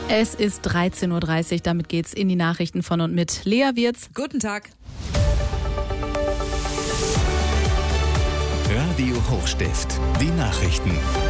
Es ist 13.30 Uhr, damit geht's in die Nachrichten von und mit Lea Wirz. Guten Tag. Radio Hochstift, die Nachrichten.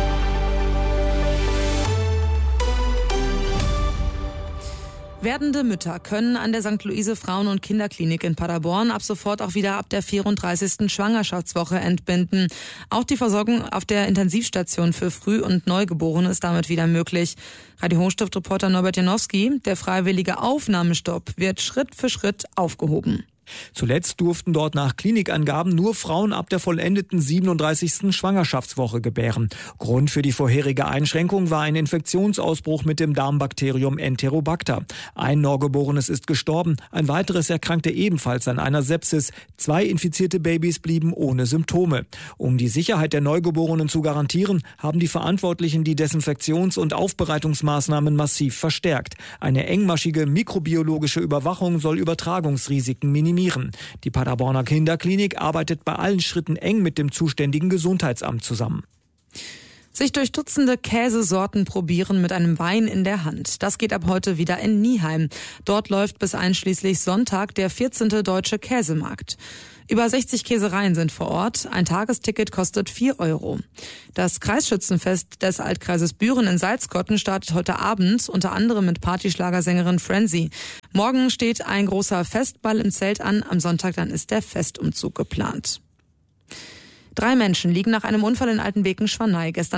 Werdende Mütter können an der St. Luise Frauen- und Kinderklinik in Paderborn ab sofort auch wieder ab der 34. Schwangerschaftswoche entbinden. Auch die Versorgung auf der Intensivstation für Früh- und Neugeborene ist damit wieder möglich. Radio Hochstift-Reporter Norbert Janowski, der freiwillige Aufnahmestopp wird Schritt für Schritt aufgehoben. Zuletzt durften dort nach Klinikangaben nur Frauen ab der vollendeten 37. Schwangerschaftswoche gebären. Grund für die vorherige Einschränkung war ein Infektionsausbruch mit dem Darmbakterium Enterobacter. Ein Neugeborenes ist gestorben, ein weiteres erkrankte ebenfalls an einer Sepsis. 2 infizierte Babys blieben ohne Symptome. Um die Sicherheit der Neugeborenen zu garantieren, haben die Verantwortlichen die Desinfektions- und Aufbereitungsmaßnahmen massiv verstärkt. Eine engmaschige mikrobiologische Überwachung soll Übertragungsrisiken minimieren. Die Paderborner Kinderklinik arbeitet bei allen Schritten eng mit dem zuständigen Gesundheitsamt zusammen. Sich durch Dutzende Käsesorten probieren mit einem Wein in der Hand. Das geht ab heute wieder in Nieheim. Dort läuft bis einschließlich Sonntag der 14. Deutsche Käsemarkt. Über 60 Käsereien sind vor Ort. Ein Tagesticket kostet 4 €. Das Kreisschützenfest des Altkreises Büren in Salzkotten startet heute Abend, unter anderem mit Partyschlagersängerin Frenzy. Morgen steht ein großer Festball im Zelt an. Am Sonntag dann ist der Festumzug geplant. 3 Menschen liegen nach einem Unfall in Altenbeken-Schwanei gestern